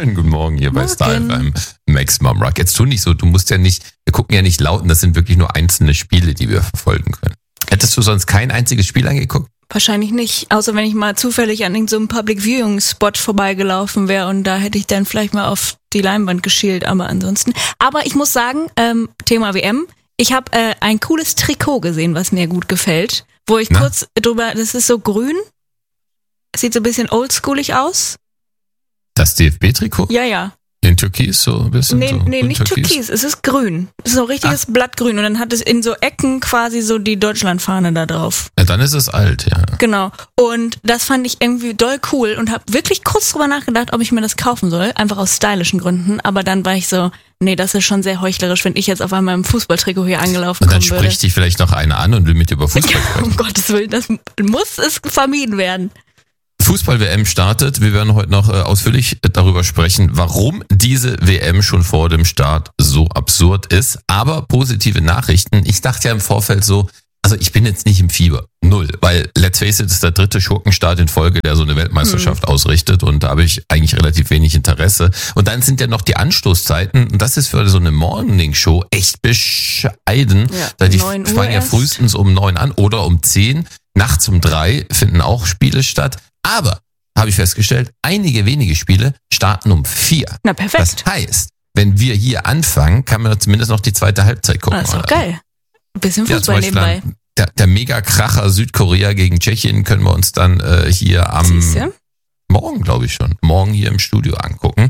Schönen guten Morgen hier bei Star FM Maximum Rock. Jetzt tu nicht so, wir gucken ja nicht laut und das sind wirklich nur einzelne Spiele, die wir verfolgen können. Hättest du sonst kein einziges Spiel angeguckt? Wahrscheinlich nicht, außer wenn ich mal zufällig an so einem Public Viewing Spot vorbeigelaufen wäre und da hätte ich dann vielleicht mal auf die Leinwand geschielt, aber ansonsten. Aber ich muss sagen, Thema WM, ich habe ein cooles Trikot gesehen, was mir gut gefällt, wo ich kurz drüber, das ist so grün, sieht so ein bisschen oldschoolig aus. Das DFB-Trikot? Ja. In Türkis so ein bisschen? Nee, nicht Türkis, es ist grün. Es ist so richtiges Blattgrün und dann hat es in so Ecken quasi so die Deutschlandfahne da drauf. Ja, dann ist es alt, ja. Genau. Und das fand ich irgendwie doll cool und habe wirklich kurz drüber nachgedacht, ob ich mir das kaufen soll, einfach aus stylischen Gründen. Aber dann war ich so, nee, das ist schon sehr heuchlerisch, wenn ich jetzt auf einmal im Fußballtrikot hier angelaufen komme. Und dann kommen würde. spricht dich vielleicht noch einer an und will mit dir über Fußball sprechen. Um Gottes Willen, das muss es vermieden werden. Fußball-WM startet. Wir werden heute noch ausführlich darüber sprechen, warum diese WM schon vor dem Start so absurd ist. Aber positive Nachrichten. Ich dachte ja im Vorfeld so, also ich bin jetzt nicht im Fieber. Null. Weil, let's face it, ist der 3. Schurkenstart in Folge, der so eine Weltmeisterschaft ausrichtet. Und da habe ich eigentlich relativ wenig Interesse. Und dann sind ja noch die Anstoßzeiten. Und das ist für so eine Morning-Show echt bescheiden. Ja, da die fangen ja frühestens um 9 an oder um 10. Nachts um 3 finden auch Spiele statt. Aber, habe ich festgestellt, einige wenige Spiele starten um 4. Na, perfekt. Das heißt, wenn wir hier anfangen, kann man zumindest noch die zweite Halbzeit gucken. Das ist doch geil. Ein bisschen Fußball nebenbei. Der Mega-Kracher Südkorea gegen Tschechien können wir uns dann hier morgen, glaube ich schon, morgen hier im Studio angucken.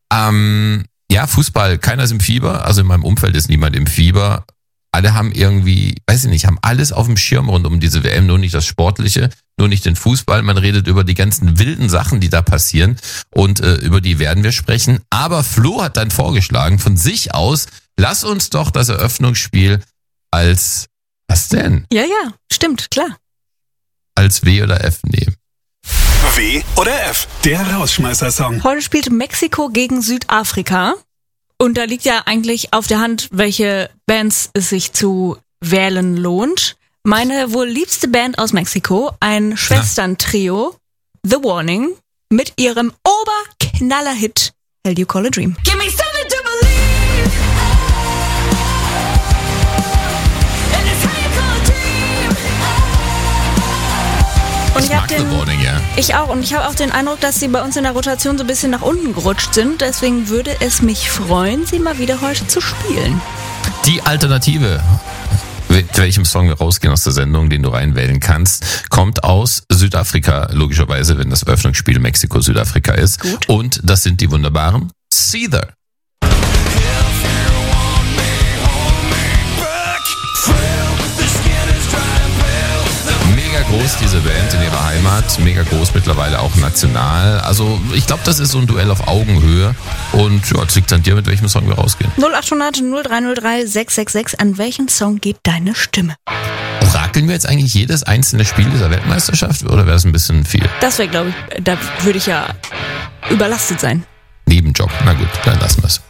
Ja, Fußball, keiner ist im Fieber. Also in meinem Umfeld ist niemand im Fieber. Alle haben irgendwie, weiß ich nicht, haben alles auf dem Schirm rund um diese WM, nur nicht das Sportliche, nur nicht den Fußball. Man redet über die ganzen wilden Sachen, die da passieren und über die werden wir sprechen. Aber Flo hat dann vorgeschlagen, von sich aus, lass uns doch das Eröffnungsspiel als, was denn? Ja, stimmt, klar. Als W oder F nehmen. W oder F, der Rausschmeißer-Song. Heute spielt Mexiko gegen Südafrika. Und da liegt ja eigentlich auf der Hand, welche Bands es sich zu wählen lohnt. Meine wohl liebste Band aus Mexiko, ein Schwestern-Trio, The Warning, mit ihrem Oberknaller-Hit Hell You Call a Dream. Give me something to believe. And it's how you call a dream. Und ich habe Ich auch. Und ich habe auch den Eindruck, dass sie bei uns in der Rotation so ein bisschen nach unten gerutscht sind. Deswegen würde es mich freuen, sie mal wieder heute zu spielen. Die Alternative, mit welchem Song wir rausgehen aus der Sendung, den du reinwählen kannst, kommt aus Südafrika, logischerweise, wenn das Eröffnungsspiel Mexiko-Südafrika ist. Gut. Und das sind die wunderbaren Seether. Mega groß, diese Band in ihrer Heimat, mega groß mittlerweile auch national. Also ich glaube, das ist so ein Duell auf Augenhöhe. Und ja, es liegt an dir, mit welchem Song wir rausgehen. 0800 0303 666, an welchen Song geht deine Stimme? Orakeln wir jetzt eigentlich jedes einzelne Spiel dieser Weltmeisterschaft oder wäre das ein bisschen viel? Das wäre, glaube ich, da würde ich ja überlastet sein. Nebenjob, na gut, dann lassen wir es.